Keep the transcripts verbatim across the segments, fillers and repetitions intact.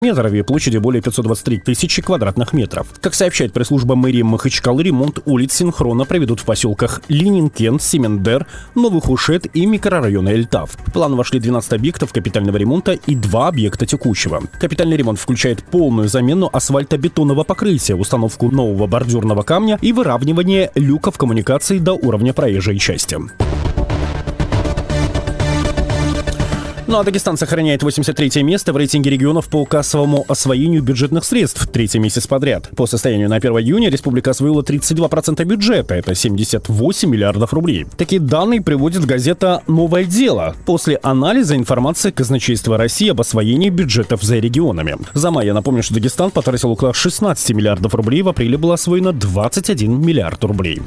метрове площадью более пятьсот двадцать три тысячи квадратных метров. Как сообщает пресс-служба мэрии Махачкалы, ремонт улиц синхронно проведут в поселках Ленинкент, Семендер, Новый Хушет и микрорайона Эльтав. В план вошли двенадцать объектов капитального ремонта и два объекта текущего. Капитальный ремонт включает полную замену асфальтобетонного покрытия, установку нового бордюрного камня и выравнивание люков коммуникаций до уровня проезжей части. Ну а Дагестан сохраняет восемьдесят третье место в рейтинге регионов по кассовому освоению бюджетных средств третий месяц подряд. По состоянию на первое июня республика освоила тридцать два процента бюджета, это семьдесят восемь миллиардов рублей. Такие данные приводит газета «Новое дело» после анализа информации казначейства России об освоении бюджетов за регионами. За май, я напомню, что Дагестан потратил около шестнадцать миллиардов рублей, в апреле было освоено двадцать один миллиард рублей.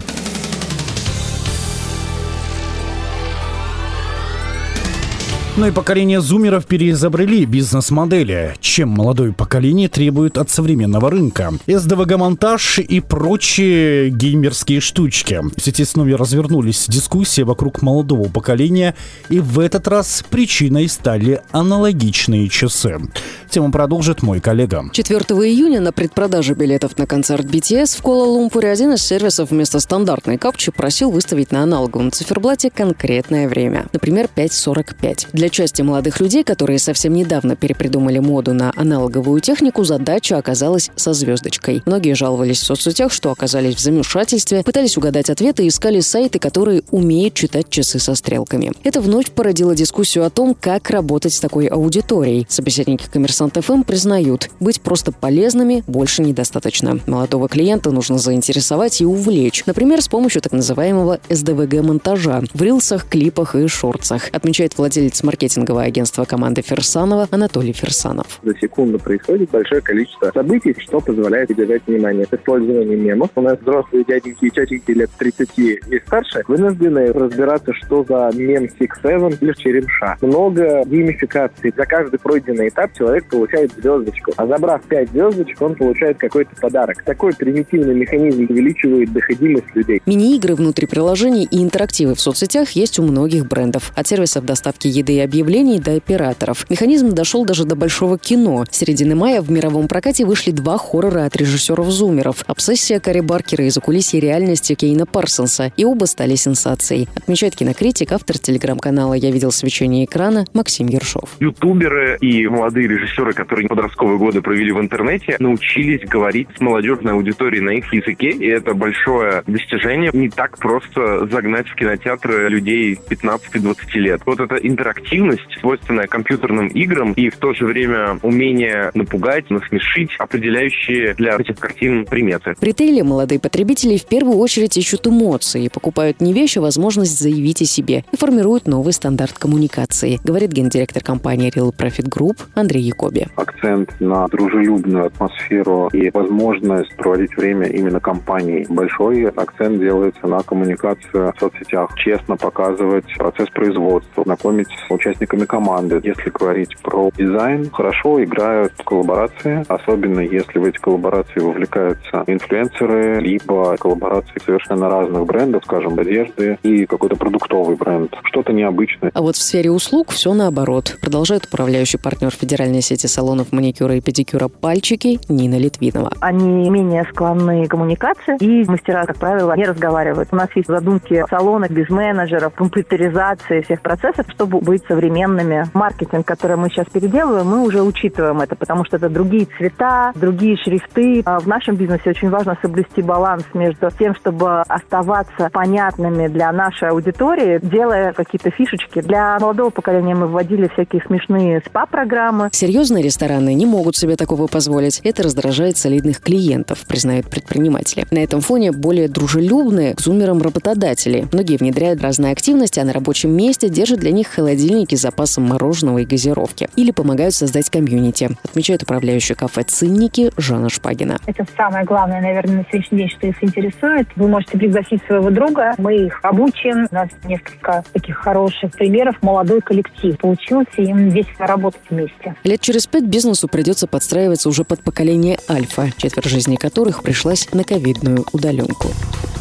Ну и поколение зумеров переизобрели бизнес-модели, чем молодое поколение требует от современного рынка. эс дэ вэ гэ-монтаж и прочие геймерские штучки. В сети снова развернулись дискуссии вокруг молодого поколения, и в этот раз причиной стали аналогичные часы. Тему продолжит мой коллега. четвёртого июня на предпродаже билетов на концерт би ти эс в Куала-Лумпуре один из сервисов вместо стандартной капчи просил выставить на аналоговом циферблате конкретное время, например, пять сорок пять. Для части молодых людей, которые совсем недавно перепридумали моду на аналоговую технику, задача оказалась со звездочкой. Многие жаловались в соцсетях, что оказались в замешательстве, пытались угадать ответы и искали сайты, которые умеют читать часы со стрелками. Это вновь породило дискуссию о том, как работать с такой аудиторией. Собеседники «Коммерсант эф эм» признают, быть просто полезными больше недостаточно. Молодого клиента нужно заинтересовать и увлечь, например, с помощью так называемого эс дэ вэ гэ-монтажа в рилсах, клипах и шортсах, отмечает владелец маркетинговое агентство команды Фирсанова Анатолий Фирсанов. За секунду происходит большое количество событий, что позволяет удержать внимание. С использованием мемов у нас взрослые дяденьки и тетеньки лет тридцати и старше вынуждены разбираться, что за мем шесть семь или черемша. Много геймификации. За каждый пройденный этап человек получает звездочку. А забрав пять звездочек, он получает какой-то подарок. Такой примитивный механизм увеличивает доходимость людей. Мини-игры внутри приложений и интерактивы в соцсетях есть у многих брендов. От сервисов доставки еды и объявлений до операторов. Механизм дошел даже до большого кино. С середины мая в мировом прокате вышли два хоррора от режиссеров-зумеров. «Обсессия» Кари Баркера и «Закулисье реальности» Кейна Парсонса. И оба стали сенсацией. Отмечает кинокритик, автор телеграм-канала «Я видел свечение экрана» Максим Ершов. Ютуберы и молодые режиссеры, которые подростковые годы провели в интернете, научились говорить с молодежной аудиторией на их языке. И это большое достижение. Не так просто загнать в кинотеатры людей пятнадцати-двадцати лет. Вот эта интерактивность, свойственная компьютерным играм, и в то же время умение напугать, насмешить, определяющие для этих картин приметы. В ритейле молодые потребители в первую очередь ищут эмоции, покупают не вещи, а возможность заявить о себе и формируют новый стандарт коммуникации, говорит гендиректор компании Real Profit Group Андрей Якоби. Акцент на дружелюбную атмосферу и возможность проводить время именно компанией. Большой акцент делается на коммуникацию в соцсетях, честно показывать процесс производства, знакомить с участниками команды. Если говорить про дизайн, хорошо играют коллаборации, особенно если в эти коллаборации вовлекаются инфлюенсеры, либо коллаборации совершенно разных брендов, скажем, одежды и какой-то продуктовый бренд. Что-то необычное. А вот в сфере услуг все наоборот. Продолжает управляющий партнер федеральной сети салонов маникюра и педикюра «Пальчики» Нина Литвинова. Они менее склонны к коммуникации, и мастера, как правило, не разговаривают. У нас есть задумки салона без менеджеров, компьютеризации всех процессов, чтобы быть современными. Маркетинг, который мы сейчас переделываем, мы уже учитываем это, потому что это другие цвета, другие шрифты. А в нашем бизнесе очень важно соблюсти баланс между тем, чтобы оставаться понятными для нашей аудитории, делая какие-то фишечки. Для молодого поколения мы вводили всякие смешные спа-программы. Серьезные рестораны не могут себе такого позволить. Это раздражает солидных клиентов, признают предприниматели. На этом фоне более дружелюбные к зумерам работодатели. Многие внедряют разные активности, а на рабочем месте держат для них холодильники с запасом мороженого и газировки. Или помогают создать комьюнити, отмечает управляющий кафе «Цинники» Жанна Шпагина. Это самое главное, наверное, на сегодняшний день, что их интересует. Вы можете пригласить своего друга, мы их обучим. У нас несколько таких хороших примеров. Молодой коллектив получился, им весело работать вместе. Лет через пять бизнесу придется подстраиваться уже под поколение альфа, четверть жизни которых пришлась на ковидную удаленку.